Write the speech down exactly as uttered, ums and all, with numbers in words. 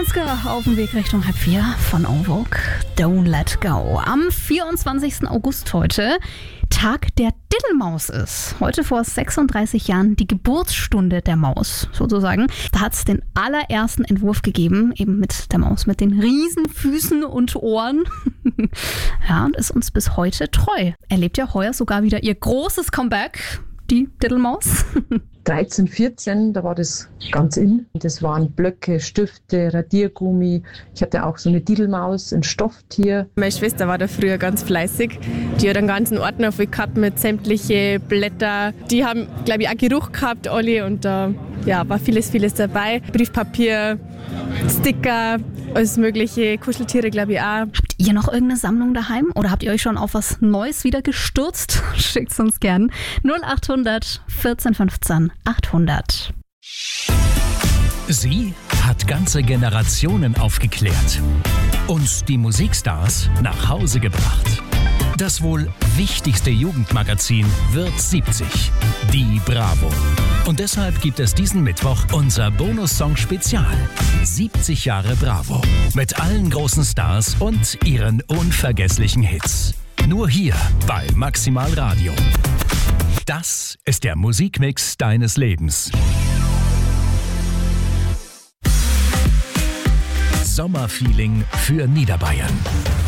Monska auf dem Weg Richtung halb vier von En Vogue. Don't Let Go. Am vierundzwanzigsten August heute Tag der Diddlemaus ist. Heute vor sechsunddreißig Jahren die Geburtsstunde der Maus, sozusagen. Da hat es den allerersten Entwurf gegeben, eben mit der Maus mit den riesen Füßen und Ohren. Ja, und ist uns bis heute treu. Erlebt ja heuer sogar wieder ihr großes Comeback, die Diddlemaus. dreizehn, vierzehn, da war das ganz in. Das waren Blöcke, Stifte, Radiergummi. Ich hatte auch so eine Diddlemaus, ein Stofftier. Meine Schwester war da früher ganz fleißig. Die hat einen ganzen Ordner voll gehabt mit sämtliche Blätter. Die haben, glaube ich, auch Geruch gehabt, alle. Und da äh, ja, war vieles, vieles dabei. Briefpapier, Sticker, alles mögliche. Kuscheltiere, glaube ich, auch. Habt ihr noch irgendeine Sammlung daheim? Oder habt ihr euch schon auf was Neues wieder gestürzt? Schickt's uns gern. null acht hundert vierzehn fünfzehn achthundert. Sie hat ganze Generationen aufgeklärt und die Musikstars nach Hause gebracht. Das wohl wichtigste Jugendmagazin wird siebzig, die Bravo. Und deshalb gibt es diesen Mittwoch unser Bonus-Song-Spezial. siebzig Jahre Bravo. Mit allen großen Stars und ihren unvergesslichen Hits. Nur hier bei Maximal Radio. Das ist der Musikmix deines Lebens. Sommerfeeling für Niederbayern.